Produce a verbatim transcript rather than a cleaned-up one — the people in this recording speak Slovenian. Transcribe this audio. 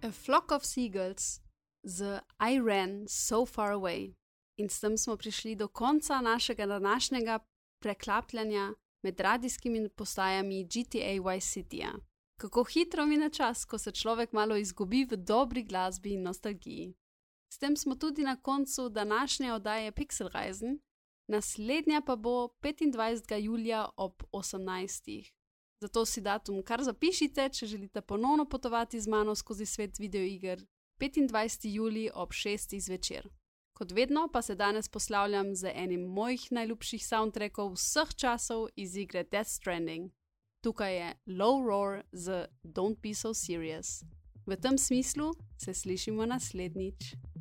A Flock of Seagulls z I Ran So Far Away. In s tem smo prišli do konca našega današnjega preklapljanja med radijskimi postajami G T A Vice Cityja. Kako hitro mine čas, ko se človek malo izgubi v dobri glasbi in nostalgiji. S tem smo tudi na koncu današnje oddaje Pixel Reisen, naslednja pa bo petindvajsetega julija ob osemnajstih. Zato si datum kar zapišite, če želite ponovno potovati z mano skozi svet videoiger, petindvajseti julij ob šestih zvečer. Kot vedno pa se danes poslavljam z enim mojih najljubših soundtrackov vseh časov iz igre Death Stranding. Tukaj je Low Roar z Don't Be So Serious. V tem smislu se slišimo naslednjič.